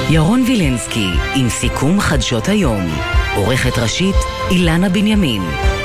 ירון וילנסקי עם סיכום חדשות היום. עורכת ראשית אילנה בנימין.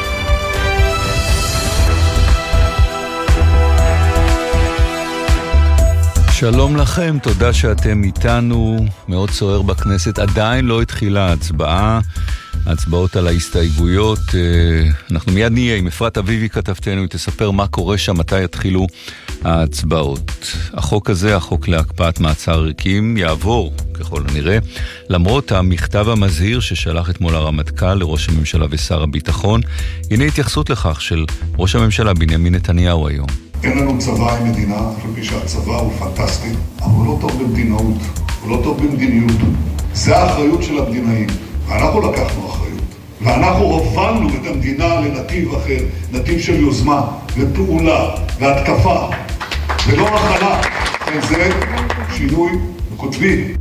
שלום לכם, תודה שאתם איתנו. מאוד סוער בכנסת, עדיין לא התחילה ההצבעה. ההצבעות על ההסתייגויות, אנחנו מיד נהיה עם אפרת אביבי כתבתנו, היא תספר מה קורה שם, מתי יתחילו ההצבעות. החוק הזה, החוק להקפאת מעצר עריקים, יעבור ככל הנראה, למרות המכתב המזהיר ששלח אתמול הרמטכ"ל לראש הממשלה ושר הביטחון. הנה התייחסות לכך של ראש הממשלה בנימין נתניהו היום. אין לנו צבא עם מדינה, לפי שהצבא הוא פנטסטי, אבל הוא לא טוב במדינאות, הוא לא טוב במדיניות. זה האחריות של המדינאים, ואנחנו לקחנו אחריות. ואנחנו הובלנו את המדינה לנתיב אחר, נתיב של יוזמה ופעולה והתקפה, ולא הכלה. זה שינוי קוטבי.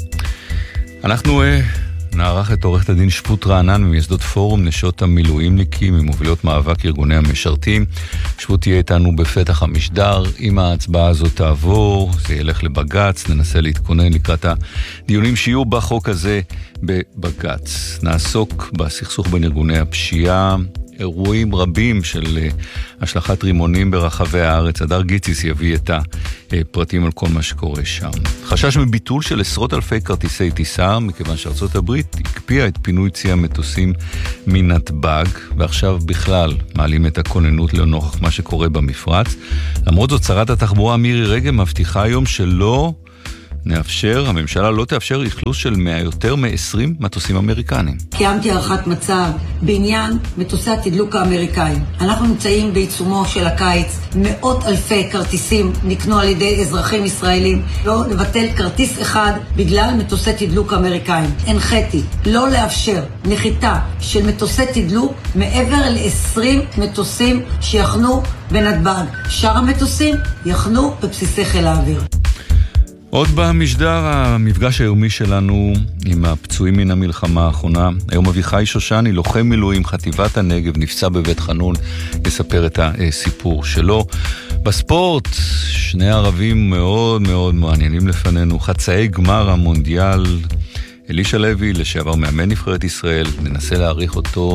אנחנו נערך את עורכת הדין שפוט רענן ממייסדות פורום נשות המילואימניקים ממובילות מאבק ארגוני המשרתים. שפוט תהיה איתנו בפתח המשדר. אם ההצבעה הזאת תעבור, זה ילך לבגץ, ננסה להתכונן לקראת הדיונים שיהיו בחוק הזה בבגץ. נעסוק בסכסוך בין ארגוני הפשיעה, אירועים רבים של השלכת רימונים ברחבי הארץ. הדר גיציס יביא את הפרטים על כל מה שקורה שם. חשש מביטול של עשרות אלפי כרטיסי טיסה, מכיוון שארצות הברית הקפיאה את פינוי צי המטוסים מנתב"ג, ועכשיו בכלל מעלים את הכוננות לנוכח מה שקורה במפרץ. למרות זאת, שרת התחבורה מירי רגב מבטיחה היום שלא הממשלה לא תאפשר אכלוס של יותר מ-20 מטוסים אמריקנים. קיימתי הערכת מצב בעניין מטוסי התדלוק האמריקאים. אנחנו נמצאים בעיצומו של הקיץ, מאות אלפי כרטיסים נקנו על ידי אזרחים ישראלים. לא לבטל כרטיס אחד בגלל מטוסי תדלוק אמריקאים. הנחיתי לא לאפשר נחיתה של מטוסי תדלוק מעבר ל-20 מטוסים שיחנו בנתב"ג. שאר המטוסים יחנו בבסיסי חיל האוויר. עוד במשדר, המפגש היומי שלנו עם הפצועים מן המלחמה האחרונה. היום אביחי שושני, לוחם מילואים חטיבת הנגב, נפצע בבית חנון, יספר את הסיפור שלו. בספורט, שני ערבים מאוד מאוד מעניינים לפנינו. חצאי גמר המונדיאל, אלישע לוי, לשעבר מאמן נבחרת ישראל, ננסה להעריך אותו